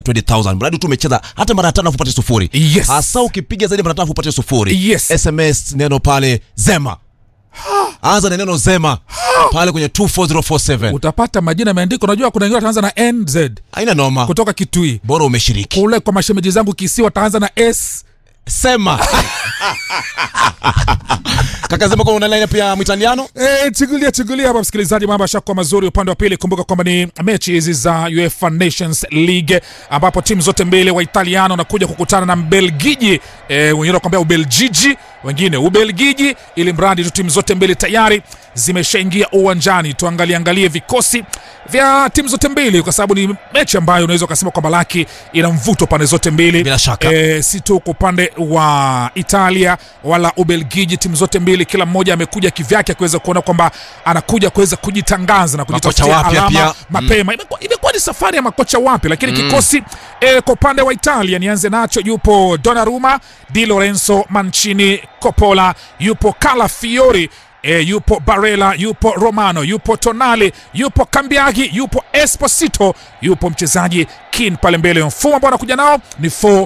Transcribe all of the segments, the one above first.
20,000. Mradi tu umecheza hata mara 5 upate 0. Yes. Hasa ukipiga zaidi mara 5 upate 0. Yes. SMS neno pale Zema. Anza na neno Zema pale kwenye 24047. Utapata majina yameandikwa. Unajua kuna wengine wataanza na NZ. Haina noma. Kutoka Kitui. Bora umeshiriki. Kule kwa mashemeji zangu Kisii wataanza na S. Sema. Kaka Zema kwa unaline pia Mwitaliano? Chungulia hapa msikilizaji, mambo yashakuwa mazuri upande wa pili. Kumbuka kwamba ni mechi hizi za UEFA Nations League ambapo timu zote mbili wa Italiano wanakuja kukutana na Mbelgiji. Wengine wanakuambia Ubeljiji, wengine Ubelgiji, ili mradi tu timu zote mbili tayari zimeshaingia uwanjani. Tuangalie vikosi vya timu zote mbili kwa sababu ni mechi ambayo unaweza kusema kwamba laki ina mvuto pande zote mbili. Bila shaka. Si tu kwa upande wa Italia wala Ubelgiji, timu zote mbili kila mmoja amekuja kivyake kuweza kuona kwamba anakuja kuweza kujitangaza na kujitafutia alama mapema. Imekuwa ni safari ya makocha wapi, lakini kikosi kwa upande wa Italia nianze nacho, yupo Donnarumma, Di Lorenzo, Mancini, Coppola, yupo Calafiori, yupo Barella, yupo Romano, yupo Tonali, yupo Cambiaghi, yupo Esposito, yupo mchezaji Keane pale mbele. Mfumo ambao anakuja nao ni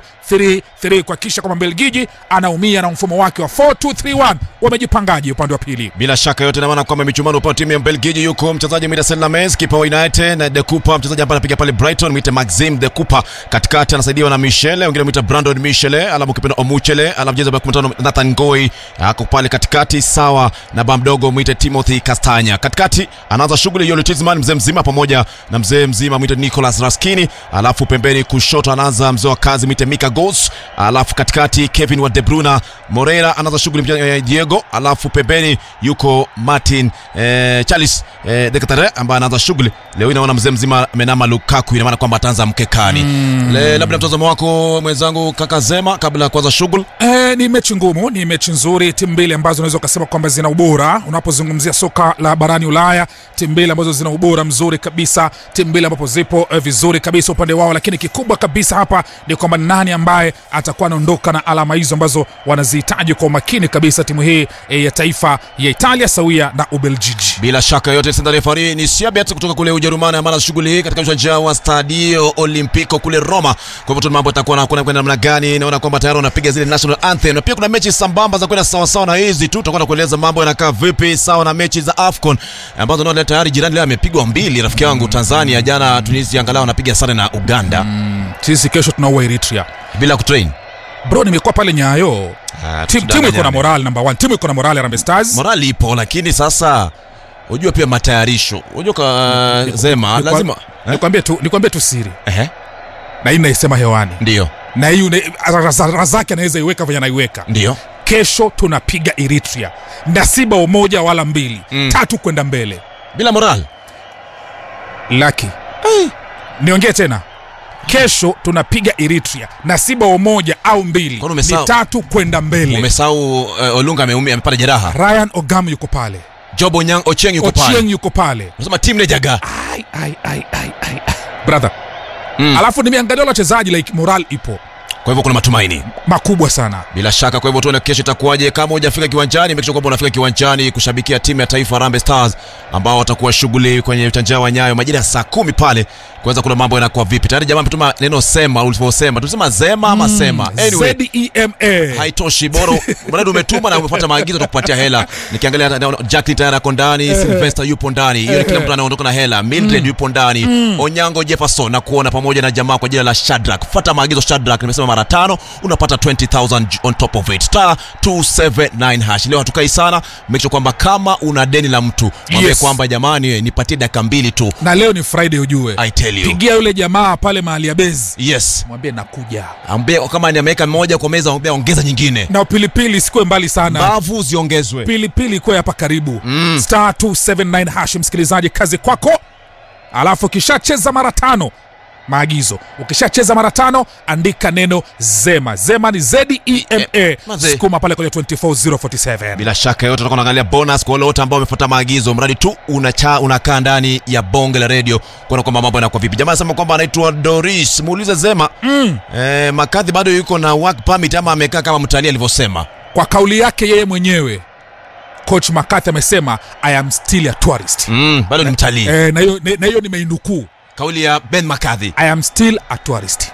4-3-3 kuhakikisha kwamba Belgiji anaumia na mfumo wake wa 4-2-3-1. Wamejipangaje upande wa pili? Bila shaka yote na maana kwamba michuano upande timu ya Belgiji yuko mchezaji Michael Lames, kipa wa United, na De Cooper mchezaji ambaye anapiga pale Brighton, mwite Maxime De Cooper. Katikati anasaidiwa na Michele, wengine mwite Brandon Michele, alafu kipenda Omuchele, alafu mchezaji wa 15 Nathan Ngoi ako pale katikati sawa na bamdogo mwite Timothy Castagna. Katikati anaanza shughuli Yoli Tizman mzee mzima pamoja na mzee mzima mwite Nicolas Raskini, alafu pembeni kushoto anaanza mzee wa kazi mwite Mika Gos, alafu katikati Kevin wa De Bruyne, Moreira anaanza shughuli Diego, alafu pembeni yuko Martin Charles de Ketelaere ambaye anaanza shughuli leo. Inaona mzee mzima amenama Lukaku, ina maana kwamba ataanza mkekani. Labda mtazamo wako mwenzangu kaka Zema kabla ya kuanza shughuli? Ni mechi ngumu, ni mechi nzuri, timu mbili ambazo unaweza kusema kwamba zina ubora. Unapozungumzia soka la barani Ulaya, timu mbili ambazo zina ubora mzuri kabisa, timu mbili ambapo zipo vizuri kabisa upande wao, lakini kikubwa kabisa hapa ni kwamba nani ambaye atakuwa anaondoka na alama hizo ambazo wanazihitaji kwa makini kabisa timu hii ya taifa ya Italia sawia na Ubeljiji. Bila shaka yote sasa referee ni Siabiat kutoka kule Ujerumani ambaye shughuli hii katika uwanja wa Stadio Olimpico kule Roma. Kwa hivyo mambo yatakuwa na kwenda namna gani? Naona kwamba tayari wanapiga zile national anthem na pia kuna mechi sambamba za kwenda sawa sawa na hizi tu. Tutakwenda kueleza mambo yanakaa vipi sawa na mechi za AFCON ambazo naona tayari jirani leo amepigwa 2. Rafiki yangu Tanzania jana Tunisia angalau anapiga sare na Uganda. Sisi kesho tunaua Eritrea bila kutrain. Bro, nimekuwa pale Nyayo. Timu iko na moral number 1. Timu iko na moral Harambee Stars. Moral ipo, lakini sasa unajua pia matayarisho. Unajua Zema lazima nikwambie tu siri. Na hii naisema hewani. Ndio. Na hii Razaki anaweza iweka vile anaiweka. Ndio. Kesho tunapiga Eritrea. Nasiba umoja wala 2. 3 kwenda mbele. Bila moral. Lucky. Niongee tena. Kesho tunapiga Eritrea. Nasiba umoja au 2. Ni 3 kwenda mbele. Umesahau Olunga amepata jeraha. Ryan Ogam yuko pale. Job Ochieng yuko pale. Unasema timu ile jaga. Ai. Brother. Alafu nimeangalia wachezaji like moral ipo. Kwa hivyo kuna matumaini makubwa sana. Bila shaka, kwa hivyo tuone kesho itakuwaje. Kama hujafika kiwanjani, make sure kwamba unafika kiwanjani kushabikia timu ya taifa Harambee Stars ambao watakuwa shughuli kwenye uwanja wa Nyayo majira ya saa 10 pale. Kwanza kuna mambo yanakuwa vipi? Tayari jamaa mtuma neno sema ulivyosema. Tunasema Zema ama sema. Anyway, ZEMA. Haitoshi bora. Mradi umetuma na umefuata maagizo tukupatia hela. Nikiangalia Jackie tayari ako ndani, Sylvester yupo ndani. Yule kila mtu anaondoka na hela. Mildred yupo ndani. Onyango Jefferson na kuona pamoja na jamaa kwa jina la Shadrack. Fuata maagizo Shadrack, nimesema mara 5 unapata 20,000 on top of it. Star 279 hash. Leo hatukai sana. Make sure kwamba kama una deni la mtu, mwambie kwamba jamani nipatie dakika 2 tu. Na leo ni Friday ujue. Pigia yule jamaa pale mahali ya base. Yes. Mwambie nakuja. Ambie kama ni ameweka moja kwa meza, mwambie ongeza nyingine. Na pilipili sikuwe mbali sana. Bavu ziongezwe. Pilipili iko hapa karibu. Star 279 hash, msikilizaji, kazi kwako. Alafu kishacheza mara 5. Maagizo. Ukishacheza mara 5 andika neno Zema. Zema ni ZEMA. Sukuma pale kwenye 24047. Bila shaka yote tutakuwa tunaangalia bonus kwa wale wote ambao wamefuata maagizo. Mradi tu unakaa ndani ya bonge la radio kuona kwamba mambo yanakuwa vipi. Jamaa anasema kwamba anaitwa Doris. Muulize Zema. Makadhi bado yuko na work permit ama amekaa kama mtalii alivyosema? Kwa kauli yake yeye mwenyewe Coach McCarthy amesema I am still a tourist. Bado ni mtalii. Na hiyo nimeinukuu. kauli ya Ben McCarthy. I am still a tourist.